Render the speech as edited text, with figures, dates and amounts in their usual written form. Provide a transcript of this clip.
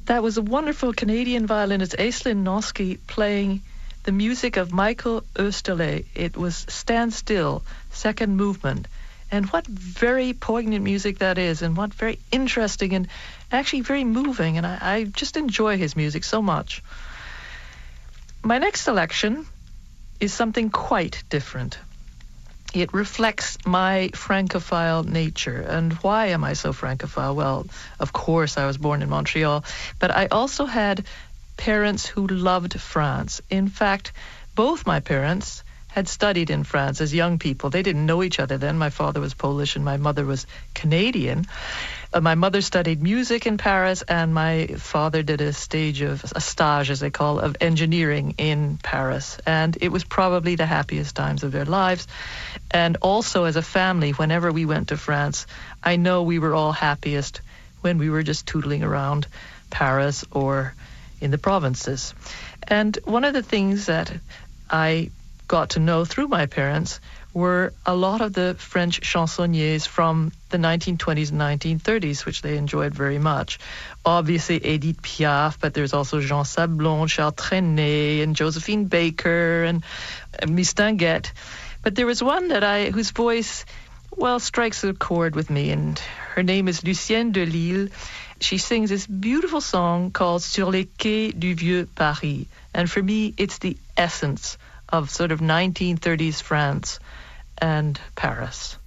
That was a wonderful Canadian violinist, Aislinn Noski, playing the music of Michael Oesterle. It was Stand Still, second movement. And what very poignant music that is, and what very interesting and actually very moving. And I just enjoy his music so much. My next selection is something quite different. It reflects my Francophile nature. And why am I so Francophile? Well, of course, I was born in Montreal, but I also had parents who loved France. In fact, both my parents had studied in France as young people. They didn't know each other then. My father was Polish and my mother was Canadian. My mother studied music in Paris, and my father did a stage as they call, of engineering in Paris. And it was probably the happiest times of their lives. And also as a family, whenever we went to France, I know we were all happiest when we were just tootling around Paris or in the provinces. And one of the things that I got to know through my parents were a lot of the French chansonniers from the 1920s and 1930s, which they enjoyed very much. Obviously, Edith Piaf, but there's also Jean Sablon, Charles Trenet, and Josephine Baker, and Mistinguett. But there was one whose voice, well, strikes a chord with me, and her name is Lucienne de Lille. She sings this beautiful song called Sur les quais du vieux Paris. And for me, it's the essence of sort of 1930s France and Paris.